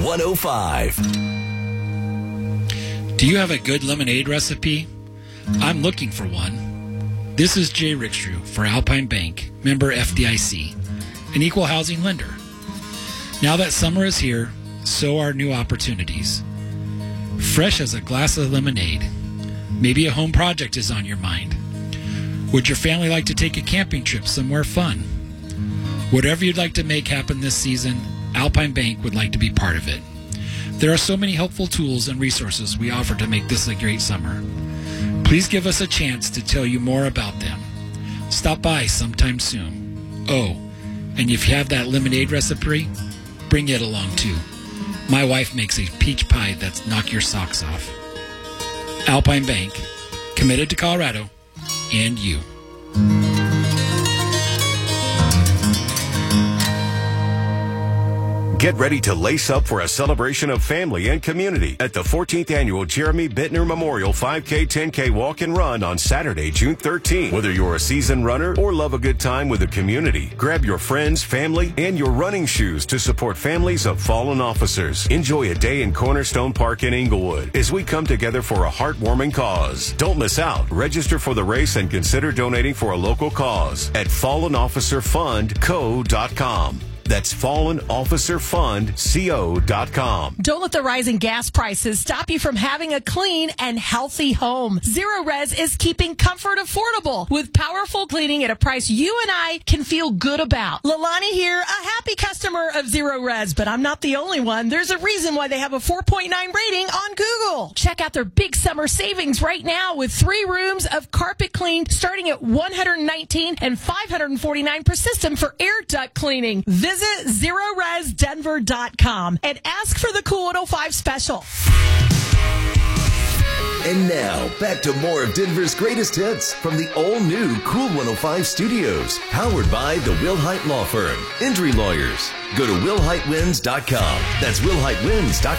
105. Do you have a good lemonade recipe? I'm looking for one. This is Jay Rickstrew for Alpine Bank, member FDIC, an equal housing lender. Now that summer is here, so are new opportunities. Fresh as a glass of lemonade. Maybe a home project is on your mind. Would your family like to take a camping trip somewhere fun? Whatever you'd like to make happen this season, Alpine Bank would like to be part of it. There are so many helpful tools and resources we offer to make this a great summer. Please give us a chance to tell you more about them. Stop by sometime soon. Oh, and if you have that lemonade recipe, bring it along too. My wife makes a peach pie that's knock your socks off. Alpine Bank, committed to Colorado and you. Get ready to lace up for a celebration of family and community at the 14th Annual Jeremy Bittner Memorial 5K 10K Walk and Run on Saturday, June 13th. Whether you're a seasoned runner or love a good time with the community, grab your friends, family, and your running shoes to support families of fallen officers. Enjoy a day in Cornerstone Park in Inglewood as we come together for a heartwarming cause. Don't miss out. Register for the race and consider donating for a local cause at fallenofficerfundco.com. That's fallenofficerfundco.com. Don't let the rising gas prices stop you from having a clean and healthy home. Zero Res is keeping comfort affordable with powerful cleaning at a price you and I can feel good about. Lalani here, a happy customer of Zero Res, but I'm not the only one. There's a reason why they have a 4.9 rating on Google. Check out their big summer savings right now with 3 rooms of carpet clean starting at $119 and $549 per system for air duct cleaning. Visit ZeroResDenver.com and ask for the Cool 105 special. And now, back to more of Denver's greatest hits from the all-new Cool 105 studios. Powered by the Wilhite Law Firm. Injury lawyers. Go to WilhiteWins.com. That's WilhiteWins.com.